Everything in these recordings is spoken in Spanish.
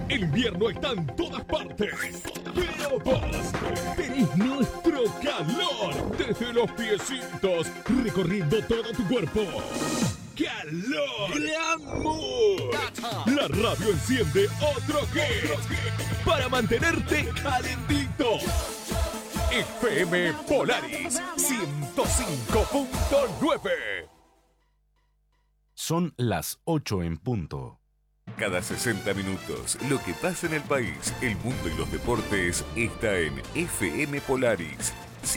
El invierno está en todas partes. Pero vos tenés nuestro calor desde los piecitos, recorriendo todo tu cuerpo. ¡Calor! ¡Glamour! La radio enciende otro hit para mantenerte calentito. FM Polaris 105.9. Son las 8 en punto. Cada 60 minutos, lo que pasa en el país, el mundo y los deportes está en FM Polaris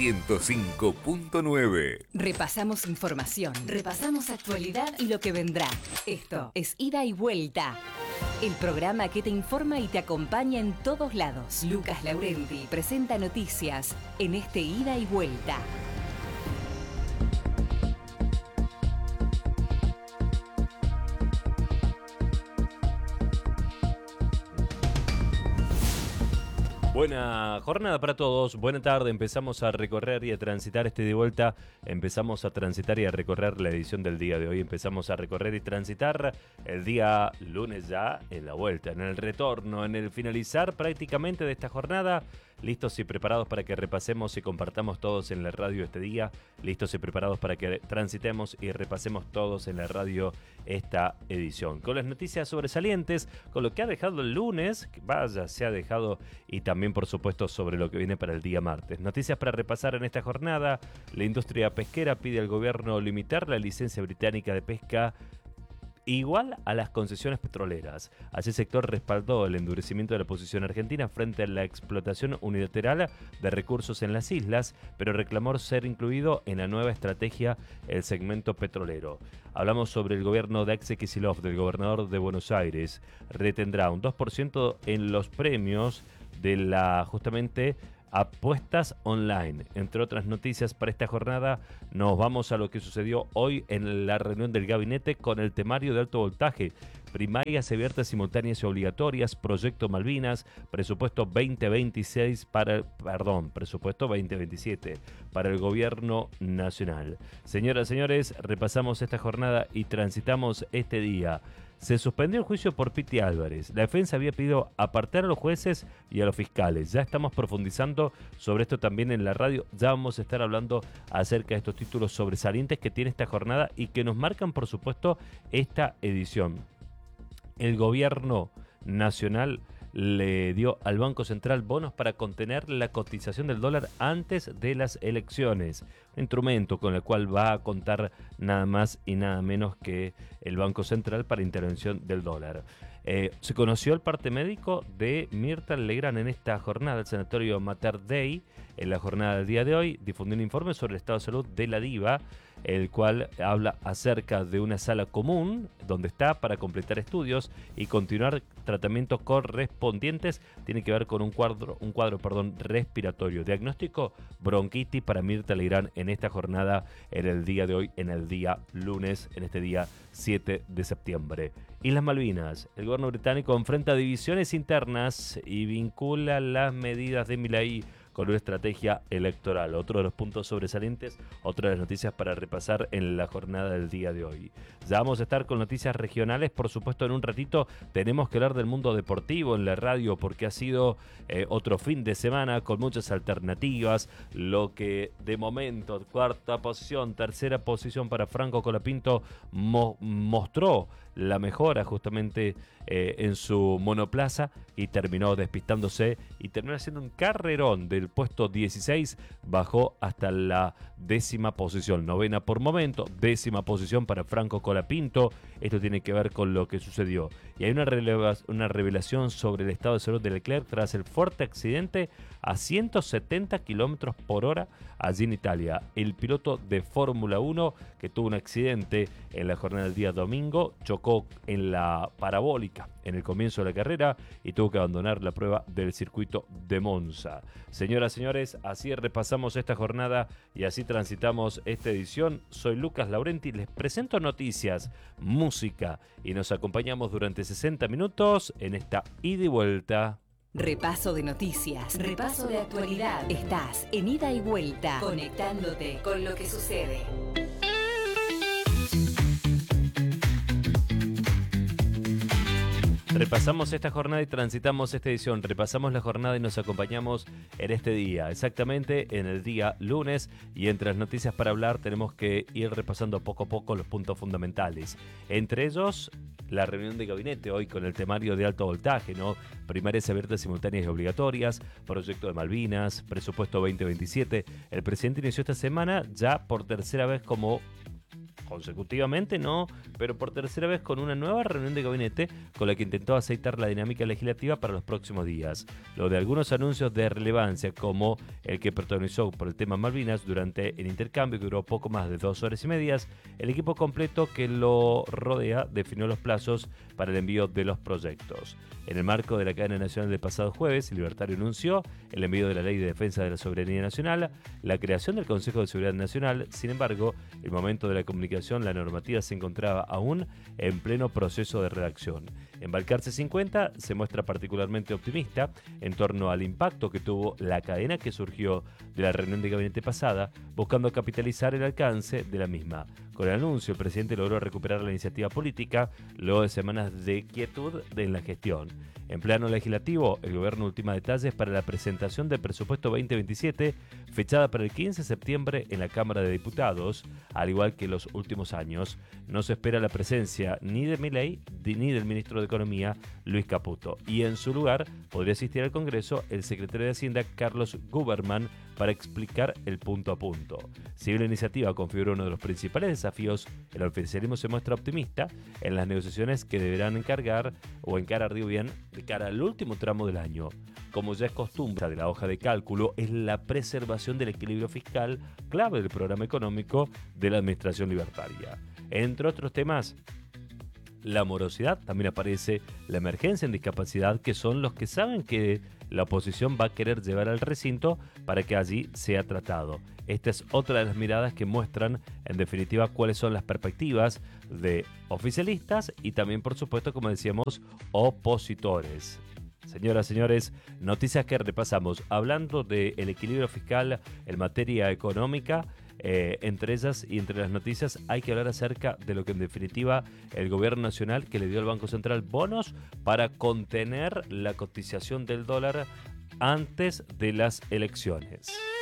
105.9. Repasamos información, repasamos actualidad y lo que vendrá. Esto es Ida y Vuelta, el programa que te informa y te acompaña en todos lados. Lucas Laurenti presenta noticias en este Ida y Vuelta. Buena jornada para todos, buena tarde, empezamos a recorrer y a transitar de vuelta, empezamos a transitar y a recorrer la edición del día de hoy, empezamos a recorrer y transitar el día lunes ya en la vuelta, en el retorno, en el finalizar prácticamente de esta jornada, listos y preparados para que repasemos y compartamos todos en la radio este día, listos y preparados para que transitemos y repasemos todos en la radio esta edición, con las noticias sobresalientes, con lo que ha dejado el lunes, que vaya, se ha dejado, y también por supuesto sobre lo que viene para el día martes. Noticias para repasar en esta jornada. La industria pesquera pide al gobierno limitar la licencia británica de pesca igual a las concesiones petroleras. Así el sector respaldó el endurecimiento de la posición argentina frente a la explotación unilateral de recursos en las islas, pero reclamó ser incluido en la nueva estrategia el segmento petrolero. Hablamos sobre el gobierno de Axel Kicillof, del gobernador de Buenos Aires. Retendrá un 2% en los premios de la justamente apuestas online. Entre otras noticias para esta jornada, nos vamos a lo que sucedió hoy en la reunión del gabinete con el temario de alto voltaje. Primarias abiertas, simultáneas y obligatorias, proyecto Malvinas, presupuesto 2027 para el gobierno nacional. Señoras y señores, repasamos esta jornada y transitamos este día. Se suspendió el juicio por Piti Álvarez. La defensa había pedido apartar a los jueces y a los fiscales. Ya estamos profundizando sobre esto también en la radio. Ya vamos a estar hablando acerca de estos títulos sobresalientes que tiene esta jornada y que nos marcan, por supuesto, esta edición. El gobierno nacional le dio al Banco Central bonos para contener la cotización del dólar antes de las elecciones. Un instrumento con el cual va a contar nada más y nada menos que el Banco Central para intervención del dólar. Se conoció el parte médico de Mirta Legrand en esta jornada. El Sanatorio Mater Dei, en la jornada del día de hoy, difundió un informe sobre el estado de salud de la diva, el cual habla acerca de una sala común donde está para completar estudios y continuar tratamientos correspondientes. Tiene que ver con un cuadro respiratorio. Diagnóstico bronquitis para Mirta Legrand en esta jornada, en el día de hoy, en el día lunes, en este día 7 de septiembre. Islas Malvinas. El gobierno británico enfrenta divisiones internas y vincula las medidas de Milei con una estrategia electoral. Otro de los puntos sobresalientes, otra de las noticias para repasar en la jornada del día de hoy. Ya vamos a estar con noticias regionales, por supuesto en un ratito tenemos que hablar del mundo deportivo en la radio porque ha sido otro fin de semana con muchas alternativas, lo que de momento, cuarta posición, tercera posición para Franco Colapinto mostró la mejora justamente en su monoplaza y terminó despistándose y terminó haciendo un carrerón del puesto 16, bajó hasta la 10ª posición, 9ª por momento, 10ª posición para Franco Colapinto. Esto tiene que ver con lo que sucedió. Y hay una revelación sobre el estado de salud de Leclerc tras el fuerte accidente a 170 km por hora allí en Italia. El piloto de Fórmula 1 que tuvo un accidente en la jornada del día domingo, chocó en la parabólica en el comienzo de la carrera y tuvo que abandonar la prueba del circuito de Monza. Señoras y señores, así repasamos esta jornada y así transitamos esta edición. Soy Lucas Laurenti, les presento noticias, música y nos acompañamos durante 60 minutos en esta ida y vuelta. Repaso de noticias, repaso de actualidad. Estás en Ida y Vuelta, conectándote con lo que sucede. Repasamos esta jornada y transitamos esta edición. Repasamos la jornada y nos acompañamos en este día, exactamente en el día lunes. Y entre las noticias para hablar tenemos que ir repasando poco a poco los puntos fundamentales. Entre ellos, la reunión de gabinete hoy con el temario de alto voltaje, ¿no? Primarias abiertas, simultáneas y obligatorias, proyecto de Malvinas, presupuesto 2027. El presidente inició esta semana ya por tercera vez consecutivamente, no, pero por tercera vez con una nueva reunión de gabinete con la que intentó aceitar la dinámica legislativa para los próximos días. Lo de algunos anuncios de relevancia, como el que protagonizó por el tema Malvinas durante el intercambio que duró poco más de 2 horas y media, el equipo completo que lo rodea definió los plazos para el envío de los proyectos. En el marco de la cadena nacional del pasado jueves, el Libertario anunció el envío de la Ley de Defensa de la Soberanía Nacional, la creación del Consejo de Seguridad Nacional. Sin embargo, el momento de la comunicación, la normativa se encontraba aún en pleno proceso de redacción. En Balcarce 50 se muestra particularmente optimista en torno al impacto que tuvo la cadena que surgió de la reunión de gabinete pasada, buscando capitalizar el alcance de la misma. Con el anuncio, el presidente logró recuperar la iniciativa política luego de semanas de quietud en la gestión. En plano legislativo, el gobierno ultima detalles para la presentación del presupuesto 2027, fechada para el 15 de septiembre en la Cámara de Diputados. Al igual que los últimos años, no se espera la presencia ni de Milei ni del ministro de Economía, Luis Caputo. Y en su lugar podría asistir al Congreso el secretario de Hacienda, Carlos Guberman, para explicar el punto a punto. Si bien la iniciativa configura uno de los principales desafíos, el oficialismo se muestra optimista en las negociaciones que deberán encarar de cara al último tramo del año. Como ya es costumbre de la hoja de cálculo, es la preservación del equilibrio fiscal clave del programa económico de la administración libertaria. Entre otros temas, la morosidad, también aparece la emergencia en discapacidad, que son los que saben que la oposición va a querer llevar al recinto para que allí sea tratado. Esta es otra de las miradas que muestran, en definitiva, cuáles son las perspectivas de oficialistas y también, por supuesto, como decíamos, opositores. Señoras, señores, noticias que repasamos. Hablando del equilibrio fiscal en materia económica, entre ellas y entre las noticias hay que hablar acerca de lo que en definitiva el gobierno nacional que le dio al Banco Central bonos para contener la cotización del dólar antes de las elecciones.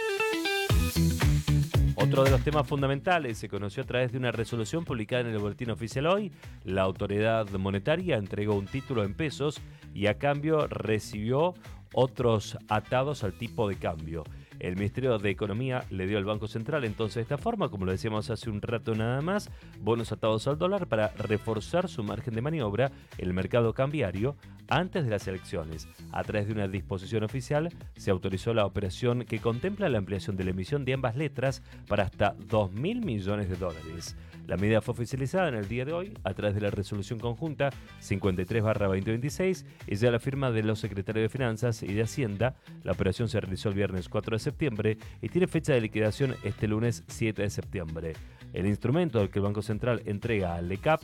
Otro de los temas fundamentales se conoció a través de una resolución publicada en el Boletín Oficial hoy. La autoridad monetaria entregó un título en pesos y a cambio recibió otros atados al tipo de cambio. El Ministerio de Economía le dio al Banco Central entonces de esta forma, como lo decíamos hace un rato nada más, bonos atados al dólar para reforzar su margen de maniobra en el mercado cambiario antes de las elecciones. A través de una disposición oficial se autorizó la operación que contempla la ampliación de la emisión de ambas letras para hasta 2.000 millones de dólares. La medida fue oficializada en el día de hoy a través de la resolución conjunta 53/2026 y ya la firma de los secretarios de Finanzas y de Hacienda. La operación se realizó el viernes 4 de septiembre y tiene fecha de liquidación este lunes 7 de septiembre. El instrumento al que el Banco Central entrega al LECAP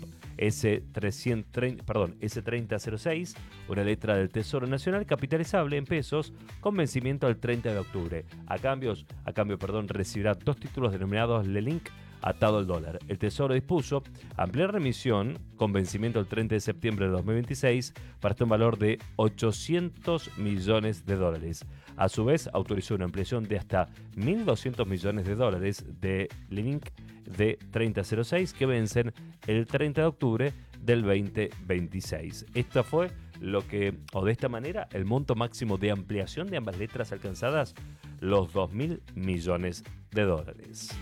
S3006, una letra del Tesoro Nacional capitalizable en pesos con vencimiento al 30 de octubre. A cambio, recibirá 2 títulos denominados LELINK atado al dólar. El Tesoro dispuso ampliar remisión con vencimiento el 30 de septiembre de 2026 para hasta un valor de 800 millones de dólares. A su vez, autorizó una ampliación de hasta 1.200 millones de dólares de LELINK de 3006 que vencen el 30 de octubre del 2026. Esta fue de esta manera, el monto máximo de ampliación de ambas letras alcanzadas, los 2.000 millones de dólares.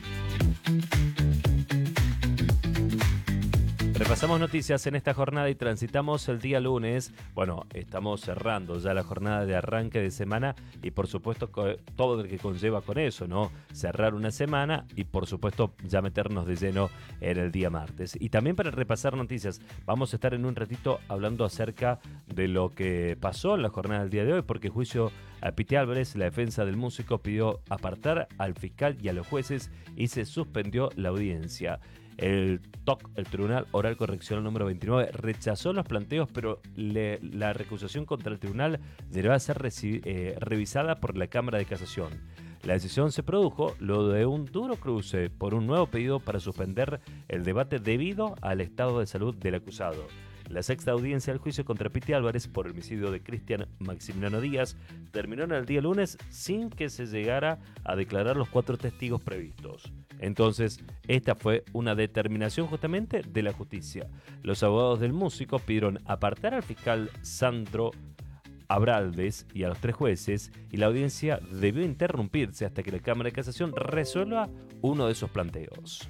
Repasamos noticias en esta jornada y transitamos el día lunes. Bueno, estamos cerrando ya la jornada de arranque de semana y por supuesto todo lo que conlleva con eso, ¿no? Cerrar una semana y por supuesto ya meternos de lleno en el día martes. Y también para repasar noticias, vamos a estar en un ratito hablando acerca de lo que pasó en la jornada del día de hoy, porque el juicio a Piti Álvarez, la defensa del músico, pidió apartar al fiscal y a los jueces y se suspendió la audiencia. El TOC, el Tribunal Oral Correccional número 29, rechazó los planteos, pero la recusación contra el tribunal deberá ser revisada por la Cámara de Casación. La decisión se produjo luego de un duro cruce por un nuevo pedido para suspender el debate debido al estado de salud del acusado. La sexta audiencia del juicio contra Piti Álvarez por el homicidio de Cristian Maximiliano Díaz terminó en el día lunes sin que se llegara a declarar los 4 testigos previstos. Entonces, esta fue una determinación justamente de la justicia. Los abogados del músico pidieron apartar al fiscal Sandro Abraldes y a los 3 jueces, y la audiencia debió interrumpirse hasta que la Cámara de Casación resuelva uno de esos planteos.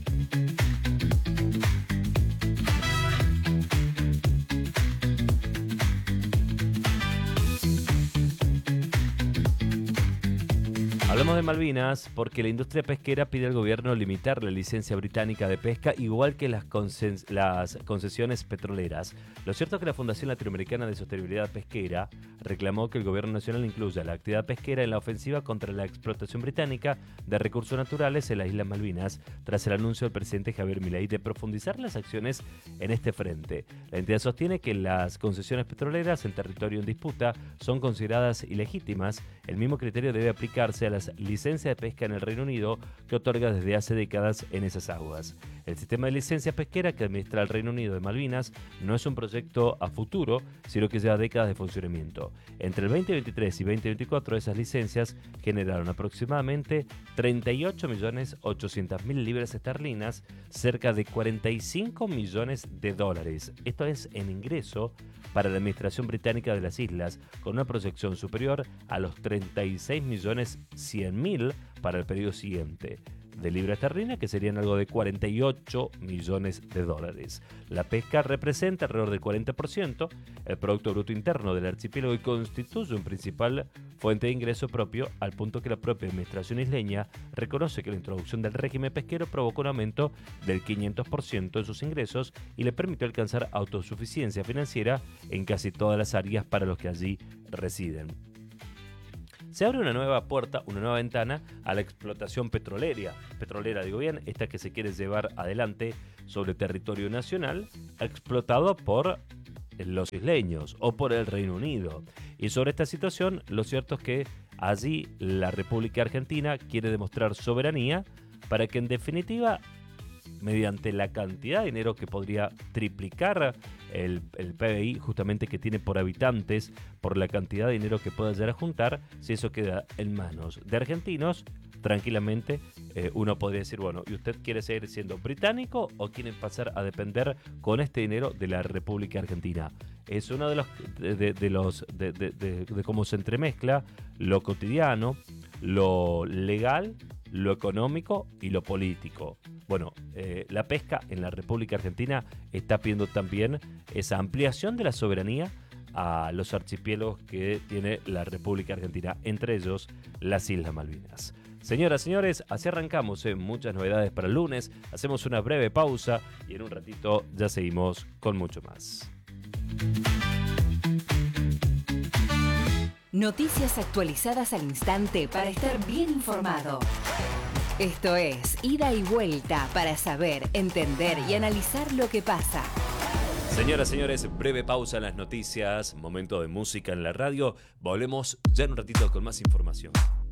Hablamos de Malvinas porque la industria pesquera pide al gobierno limitar la licencia británica de pesca, igual que las concesiones petroleras. Lo cierto es que la Fundación Latinoamericana de Sostenibilidad Pesquera reclamó que el gobierno nacional incluya la actividad pesquera en la ofensiva contra la explotación británica de recursos naturales en las Islas Malvinas, tras el anuncio del presidente Javier Milei de profundizar las acciones en este frente. La entidad sostiene que las concesiones petroleras en territorio en disputa son consideradas ilegítimas. El mismo criterio debe aplicarse a las licencias de pesca en el Reino Unido, que otorga desde hace décadas en esas aguas. El sistema de licencias pesqueras que administra el Reino Unido de Malvinas no es un proyecto a futuro, sino que lleva décadas de funcionamiento. Entre el 2023 y 2024 esas licencias generaron aproximadamente 38.800.000 libras esterlinas, cerca de 45 millones de dólares. Esto es en ingreso para la administración británica de las islas, con una proyección superior a los 36.100.000 para el periodo siguiente de libra esterlina, que serían algo de 48 millones de dólares. La pesca representa alrededor del 40% el Producto Bruto Interno del archipiélago y constituye un principal fuente de ingreso propio, al punto que la propia administración isleña reconoce que la introducción del régimen pesquero provocó un aumento del 500% en sus ingresos y le permitió alcanzar autosuficiencia financiera en casi todas las áreas para los que allí residen. Se abre una nueva puerta, una nueva ventana a la explotación petrolera, digo bien, esta que se quiere llevar adelante sobre territorio nacional, explotado por los isleños o por el Reino Unido. Y sobre esta situación, lo cierto es que allí la República Argentina quiere demostrar soberanía para que en definitiva, mediante la cantidad de dinero que podría triplicar el PBI justamente que tiene por habitantes, por la cantidad de dinero que pueda llegar a juntar, si eso queda en manos de argentinos, tranquilamente uno podría decir, bueno, ¿y usted quiere seguir siendo británico o quiere pasar a depender con este dinero de la República Argentina? Es uno de los de cómo se entremezcla lo cotidiano, lo legal, lo económico y lo político. Bueno, la pesca en la República Argentina está pidiendo también esa ampliación de la soberanía a los archipiélagos que tiene la República Argentina, entre ellos las Islas Malvinas. Señoras, señores, así arrancamos, muchas novedades para el lunes. Hacemos una breve pausa y en un ratito ya seguimos con mucho más. Noticias actualizadas al instante para estar bien informado. Esto es Ida y Vuelta para saber, entender y analizar lo que pasa. Señoras, señores, breve pausa en las noticias, momento de música en la radio. Volvemos ya en un ratito con más información.